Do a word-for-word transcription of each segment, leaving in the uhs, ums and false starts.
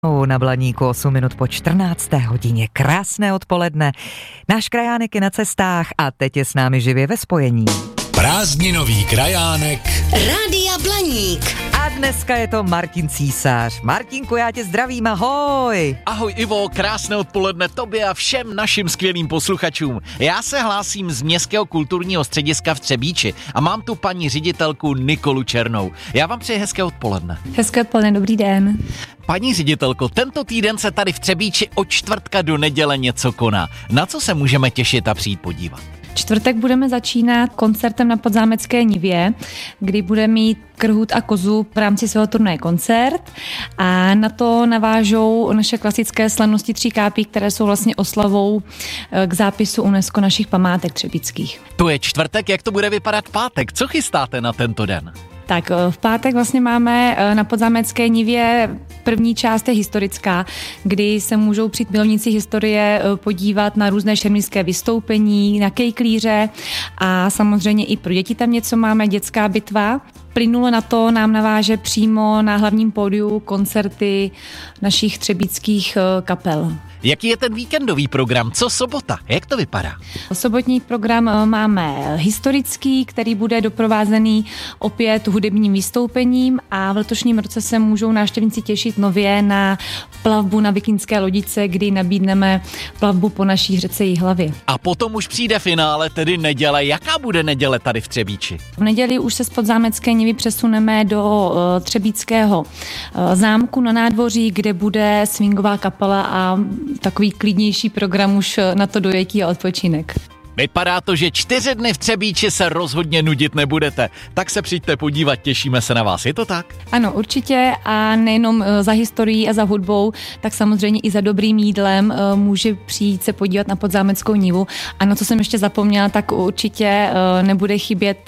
Na Blaníku osm minut po čtrnácté hodině. Krásné odpoledne. Náš krajánek je na cestách a teď je s námi živě ve spojení. Prázdninový krajánek Rádia Blaník. A dneska je to Martin Císař. Martinku, já tě zdravím, ahoj. Ahoj Ivo, krásné odpoledne tobě a všem našim skvělým posluchačům. Já se hlásím z Městského kulturního střediska v Třebíči a mám tu paní ředitelku Nikolu Černou. Já vám přeji hezké odpoledne. Hezké odpoledne, dobrý den. Paní ředitelko, tento týden se tady v Třebíči od čtvrtka do neděle něco koná. Na co se můžeme těšit a přijít podívat? Čtvrtek budeme začínat koncertem na Podzámecké nivě, kdy bude mít Krhut a Kozu v rámci svého turnaje koncert a na to navážou naše klasické slavnosti Tří kápí, které jsou vlastně oslavou k zápisu UNESCO našich památek třebíčských. To je čtvrtek, jak to bude vypadat pátek? Co chystáte na tento den? Tak v pátek vlastně máme na Podzámecké nivě první část je historická, kdy se můžou přijít milovníci historie podívat na různé šermířské vystoupení, na kejklíře a samozřejmě i pro děti tam něco máme, dětská bitva. Plynulo na to nám naváže přímo na hlavním pódiu koncerty našich třebíčských kapel. Jaký je ten víkendový program? Co sobota? Jak to vypadá? Sobotní program máme historický, který bude doprovázený opět hudebním vystoupením a v letošním roce se můžou návštěvníci těšit nově na plavbu na vikingské lodice, kdy nabídneme plavbu po naší řece Jihlavě. A potom už přijde finále, tedy neděle. Jaká bude neděle tady v Třebíči? V neděli už se z Podzámecké nivy přesuneme do uh, Třebíčského uh, zámku na nádvoří, kde bude swingová kapela a takový klidnější program už na to dojetí a odpočinek. Vypadá to, že čtyři dny v Třebíči se rozhodně nudit nebudete. Tak se přijďte podívat, těšíme se na vás, je to tak? Ano, určitě a nejenom za historií a za hudbou, tak samozřejmě i za dobrým jídlem může přijít se podívat na Podzámeckou nivu. A na co jsem ještě zapomněla, tak určitě nebude chybět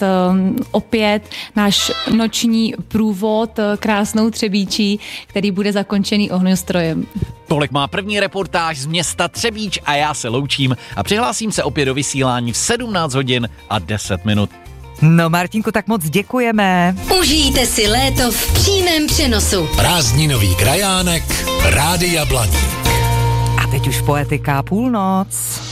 opět náš noční průvod krásnou Třebíčí, který bude zakončený ohňostrojem. Tolik má první reportáž z města Třebíč a já se loučím a přihlásím se opět do vysílání v sedmnáct hodin a deset minut. No Martinku, tak moc děkujeme. Užijte si léto v přímém přenosu. Prázdninový krajánek Rádia Blaník. A teď už poetika půlnoc.